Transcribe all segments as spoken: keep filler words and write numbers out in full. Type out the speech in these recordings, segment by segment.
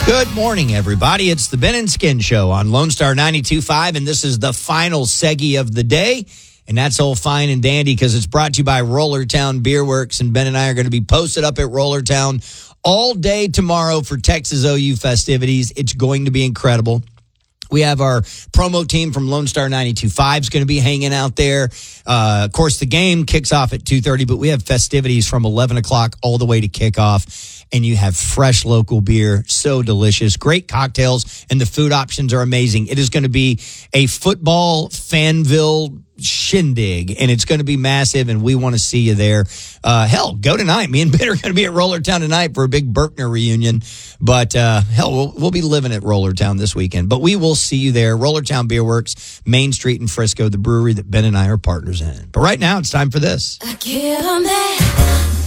Good morning, everybody. It's the Ben and Skin Show on Lone Star ninety-two point five, and this is the final seggy of the day. And that's all fine and dandy because it's brought to you by Rollertown Beer Works, and Ben and I are going to be posted up at Rollertown all day tomorrow for Texas O U festivities. It's going to be incredible. We have our promo team from Lone Star ninety-two point five is going to be hanging out there. Uh, of course, the game kicks off at two thirty, but we have festivities from eleven o'clock all the way to kickoff. And you have fresh local beer, so delicious, great cocktails, and the food options are amazing. It is going to be a football Fanville shindig, and it's going to be massive, and we want to see you there. Uh, hell, go tonight. Me and Ben are going to be at Rollertown tonight for a big Berkner reunion. But uh, hell, we'll, we'll be living at Rollertown this weekend. But we will see you there. Rollertown Beer Works, Main Street in Frisco, the brewery that Ben and I are partners in. But right now, it's time for this. I give 'em that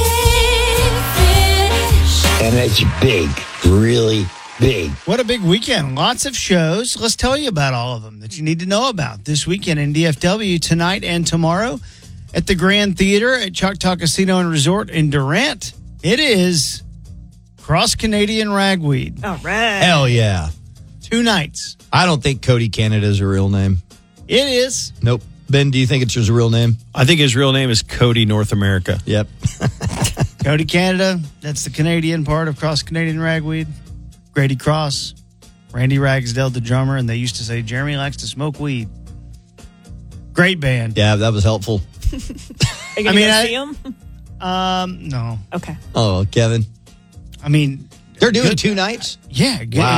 big finish. And it's big, really big. What a big weekend. Lots of shows. Let's tell you about all of them that you need to know about this weekend in D F W tonight and tomorrow at the Grand Theater at Choctaw Casino and Resort in Durant. It is Cross Canadian Ragweed. All right. Hell yeah. Two nights. I don't think Cody Canada is a real name. It is. Nope. Ben, do you think it's his real name? I think his real name is Cody North America. Yep. Cody Canada. That's the Canadian part of Cross Canadian Ragweed. Grady Cross. Randy Ragsdale, the drummer. And they used to say, Jeremy likes to smoke weed. Great band. Yeah, that was helpful. Are you I going mean, to I- see him? Um, no. Okay. Oh, Kevin. I mean, They're doing Good. two nights? yeah. Good. Wow.